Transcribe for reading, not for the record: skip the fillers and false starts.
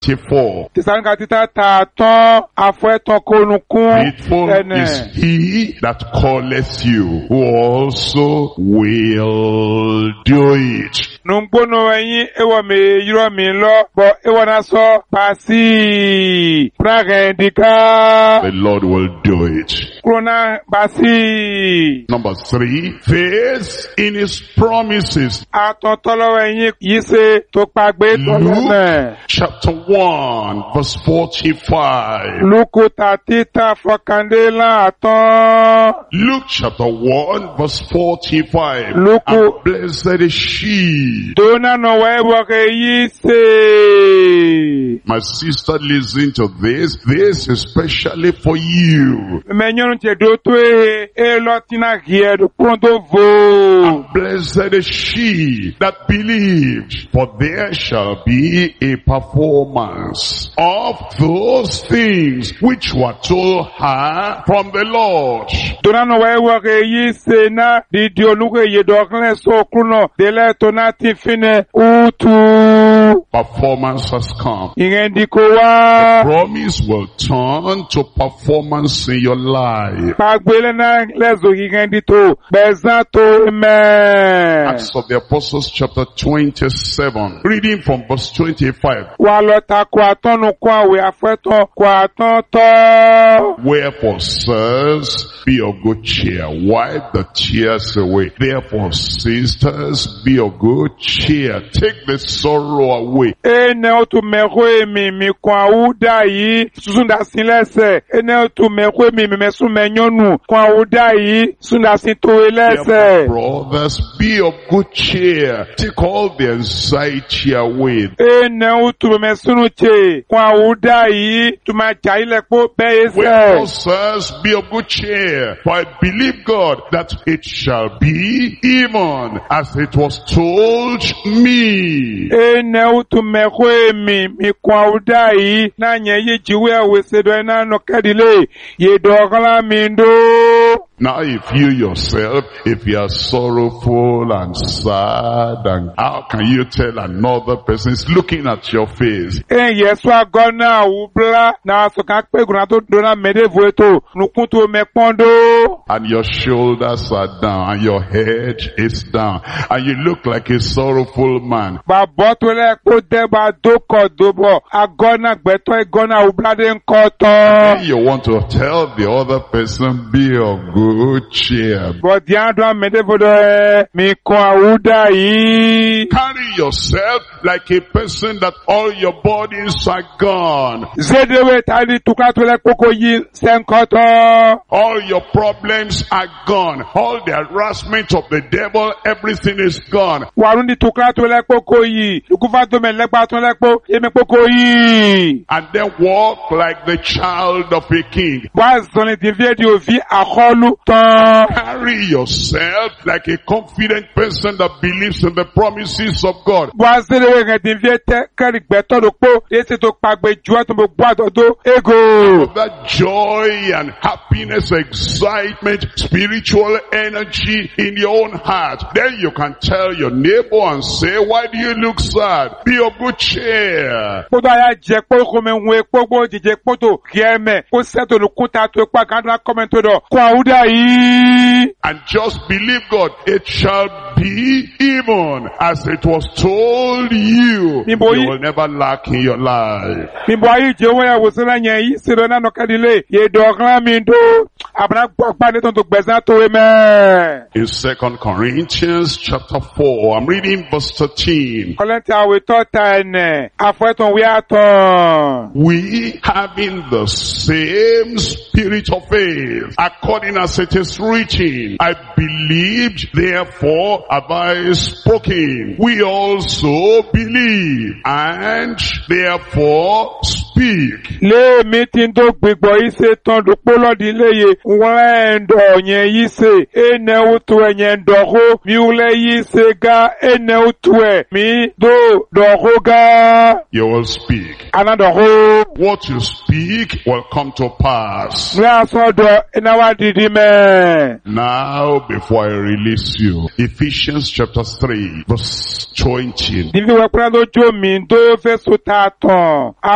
24. Tẹsalóníkà títà tààtàn afẹ́tàn kónukún Faithful is he that calleth you, who also will do it. Nungbono ẹyin ewa mi yiro mi lọ bọ ewa na sọ pasi pragendika. The Lord will do it. Krona pasi. Number 3, faith in his promises. Atọ̀tọ̀lọ́wọ́ ẹyin yìí ṣe tó pàgbé tọ́lọ́mẹ̀. Luke chapter 1 verse 45. Luku tàtítà fọkàndé láàtọ́. Luke chapter 1 verse 45. Luke. And blessed is she. Dona no wẹ́wọ́kẹ́ yìí ṣe. My sister, listen to this. This is especially for you. Mẹ́nyọ́nù tẹ̀ dó tó e lọ́tínà hìẹ́ pronto vo. And blessed is she that believed, for there shall be a performance of those things which were told her from the Lord. Dona no wẹ́wọ́kẹ́ yìí ṣe náà dídí olúkẹ́ yìí dọ̀kẹ́lẹ́ sókúnà délẹ̀ tó náà ti finẹ̀ útù. Performance has come. Ìrẹ́ndíkò wá. Promise will turn to performance in your life. Pàgbélé náà lẹ́zọ̀ ìrẹ́ndí tó bẹ̀zán tó mẹ́. Acts of the Apostles chapter 27, reading from verse 25. Wà lọ takò àtọ́nu kó àwẹ̀ àfẹ́tàn kó àtọ́ tọ́. Wherefore, sirs, be of good cheer, wipe the tears away. Therefore, sisters, be of good cheer, take the sorrow away. Ene otu mẹ́kọ́ èmì mi kan àwúdà yìí súnda sí lẹ́sẹ̀. Ene otu mẹ́kọ́ èmì mi mẹ́sùn mẹ́nyọ́nù kan àwúdà yìí súnda sí tó lẹ́sẹ̀. Therefore, brothers, be of good cheer, take all the anxiety away. Ene otu mẹ́sùn tè kan àwúdà yìí tó máa jà ilẹ̀ pọ̀ bẹ́ẹ̀ Wherefore, sẹ́. sirs, be of good cheer, for I believe God that it shall be even as it was told me. Ene otu mẹ́kọ́ èmì mi kan àwúdà yìí náà yẹn yìí jíwé àwẹ̀sẹ̀dọ̀ ẹ̀ náà nọ kẹ́dílé yìí dọ̀ọ́kọ́lá mi ń dó. Now if you yourself, if you are sorrowful and sad, and how can you tell another person is looking at your face? Yesu agona ubla na soka peguna to dona medevueto nukunto mepondo. And your shoulders are down, and your head is down, and you look like a sorrowful man. Ba botole ko deba doko dobo agona gbeto egona ubla de nkoto. And you want to tell the other person, be of good cheer. But diandwa medevudo mi ko auda yi. Carry yourself like a person that all your bodies are gone. Zedewe tali tukatole koko yi senkoto. All your problems are gone. All the harassment of the devil, everything is gone. Warundi tukatole koko yi. Lukufato me lekpa to lekpo yeme koko yi. And then walk like the child of a king. Wazone divie di ovi akolu ton. Carry yourself like a confident person that believes in the promises of God. Wazele we divie te keri gbeto do po ese to pagbe juwa to mo gba do ego. That joy and happiness, excitement, spiritual energy in your own heart. Then you can tell your neighbor and say, why do you look sad? Be of good cheer. Podo aya je po ko me hu epo gbo jije poto kieme ko seto lu kuta to pa kan na comment do ko awuda yi. And just believe God, it shall be even as it was told you. You will never lack in your life. Mimbo ayi je won ya wo se na yen yi se do na no kadile ye do kan mi do abra pa ne ton to gbezan to we me. In 2 Corinthians chapter 4, I'm reading verse 13. Korintia we to ene afeton we aton. We having the same spirit of faith, according as it is written, I believed, therefore have I spoken. We also believe, and therefore speak. Le meeting do gbigbo ise ton do polo di leye wen do yen yise ene utu yen do ho mi ule yise ga ene utu mi do ho ga. You will speak. Another ho. What you speak will come to pass. Now before I release you, Ephesians chapter 3 verse 20.